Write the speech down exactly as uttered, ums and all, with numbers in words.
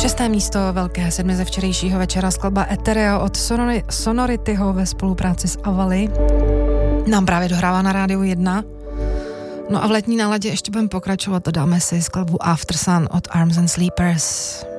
Šesté místo velké sedmi ze včerejšího večera skladba Ethereal od Sonori- Sonorityho ve spolupráci s Avali. Nám právě dohrává na Rádiu jedna. No a v letní náladě ještě budeme pokračovat a dáme si skladbu After Sun od Arms and Sleepers.